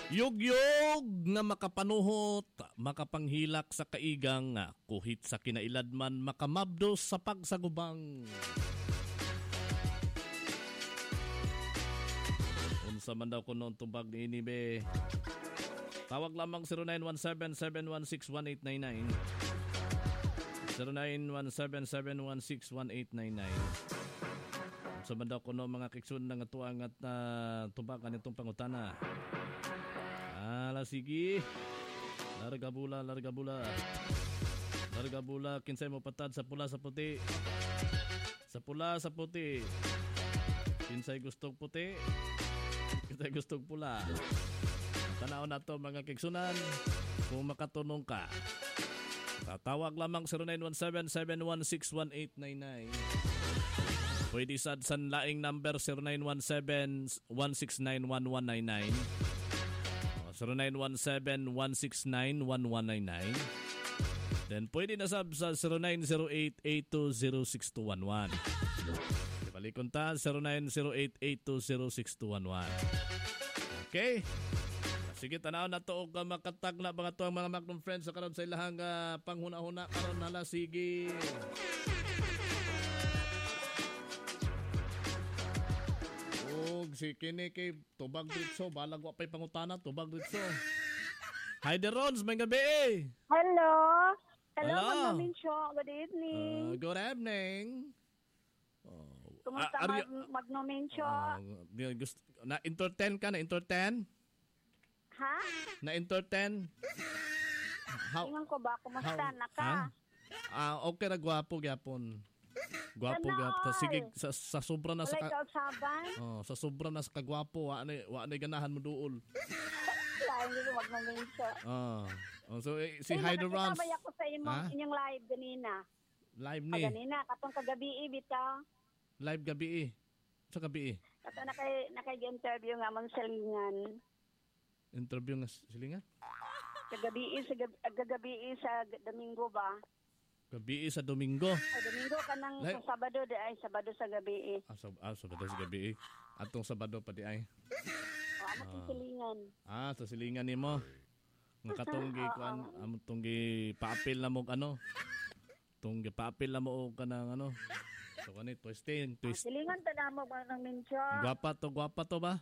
Yugyog nga makapanuhot, makapanghilak sa kaigang, kuhit sa kinailadman, makamabdos sa pagsagubang. Unsa man daw ko noon tubag ni Inibe. Tawag lamang 0917-716-1899. 0917-716-1899. Unsa man daw ko noon mga kiksun nga tuang at tubagan itong pangutana. Sige. Larga bula. Larga bula, kinsay mo patad sa pula sa puti. Sa pula sa puti. Kinsay gustong puti. Kinsay gustong pula. Tanaw na to mga kiksunan. Kung makatunong ka. Tatawag lamang 0917-716-1899. Pwede sad san laing number 0917-169-1199. 0917-169-1199. Then pwede na sab sa 0908-820-6211. Ibalikon ta 0908-820-6211. Okay? Sige, tanaw na to og makatag na mga tuang mga Magnum friends sa karon sa ilahang panghuna-huna karon hala sige. Si kini kay tubag ditso balag wa pay pangutana tubag ditso. Hi there Rons, may gabi. Hello. Magnamin show. Good evening. Good evening. Kumusta Magnamin show? Na entertain ka na entertain? Ha? Na entertain? Ingon ko ba kumusta na ka? Okay ra gwapo gyapon. Gwapo gwapo. Sige sa sobra na sa sa sobra na sa kagwapo wa na ganahan mo duol. Hindi ko magmaminsa. So si Hyder Rams. Nakasabay ako sa inyong live ganina. Live ni. Ganina katong kagabi bitaw. Live gabi sa gabi. Kato nakay-interview nga man silingan. Interview nga silingan? Kagabi sa Domingo ba? Gabi sa Domingo. Domingo ka nang sa Sabado Sabado sa gabi. Sabado sa gabi. Atong Sabado pa di ay. Sa silingan. Sa silingan nimo. Nga katong gikuan, among gi paapil na mo ano. Tong gi paapil na mo kanang ano. So kanit twisting. Silingan ta na mo ba nang mincho. Gwapa to ba?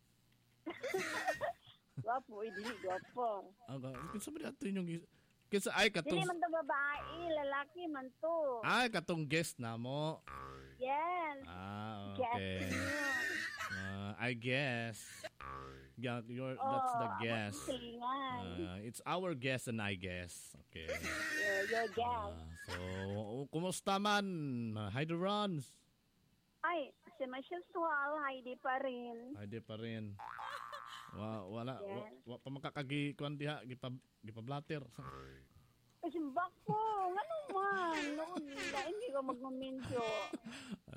Gwapo, dili gwapo. Kinsa ba ato yung kinsa ay katong dili man to babae, lalaki man to. Ay katong guest na mo. Yes. Okay. I guess. Yeah, that's the guest. It's our guest and I guess. Okay. Your guest. So, kumusta man? Hyder Rons? Ay, si Michelle Sual, Heidi pa rin. Wala pa makakagi kuan diha gipablatter. Simbak ko, ngano man. Noon, hindi ko magmamensyo.